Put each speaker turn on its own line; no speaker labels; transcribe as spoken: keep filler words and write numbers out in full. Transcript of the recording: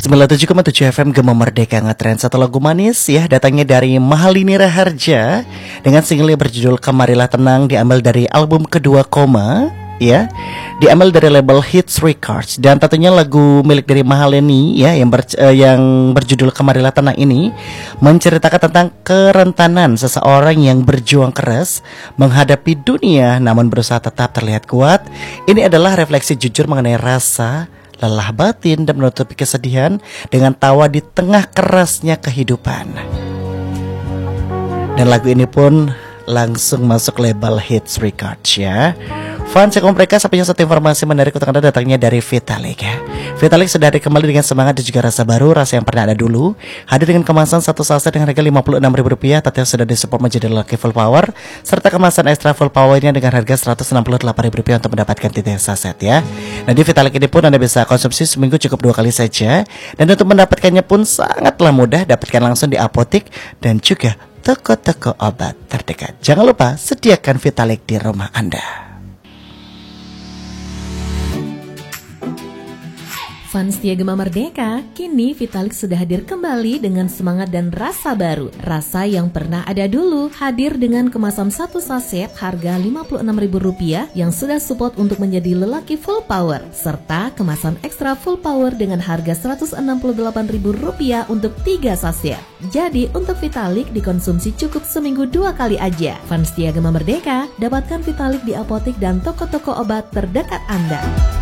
sembilan puluh tujuh koma tujuh F M Gema Merdeka ngetren satu lagu manis ya, datangnya dari Mahalini Raharja dengan single yang berjudul Kemarilah Tenang, diambil dari album kedua Koma ya, diambil dari label Hits Records. Dan tentunya lagu milik dari Mahalini ya yang, ber, uh, yang berjudul Kemarilah Tenang ini menceritakan tentang kerentanan seseorang yang berjuang keras menghadapi dunia namun berusaha tetap terlihat kuat. Ini adalah refleksi jujur mengenai rasa lelah batin dan menutupi kesedihan dengan tawa di tengah kerasnya kehidupan. Dan lagu ini pun langsung masuk label Hits Records ya. Fans yang mereka sampai satu informasi menarik untuk Anda datangnya dari Vitalik ya. Vitalik sudah hadir kembali dengan semangat dan juga rasa baru, rasa yang pernah ada dulu. Hadir dengan kemasan satu saset dengan harga lima puluh enam ribu rupiah, tapi sudah disupport menjadi Lucky Full Power, serta kemasan ekstra Full Powernya dengan harga seratus enam puluh delapan ribu rupiah untuk mendapatkan tiga saset ya. Nah di Vitalik ini pun Anda bisa konsumsi seminggu cukup dua kali saja. Dan untuk mendapatkannya pun sangatlah mudah, dapatkan langsung di apotik dan juga toko-toko obat terdekat. Jangan lupa sediakan Vitalik di rumah Anda.
Fans setia Gema Merdeka, kini Vitalik sudah hadir kembali dengan semangat dan rasa baru. Rasa yang pernah ada dulu, hadir dengan kemasan satu saset harga lima puluh enam ribu rupiah yang sudah support untuk menjadi lelaki full power, serta kemasan ekstra full power dengan harga seratus enam puluh delapan ribu rupiah untuk tiga saset. Jadi untuk Vitalik dikonsumsi cukup seminggu dua kali aja. Fans setia Gema Merdeka, dapatkan Vitalik di apotik dan toko-toko obat terdekat Anda.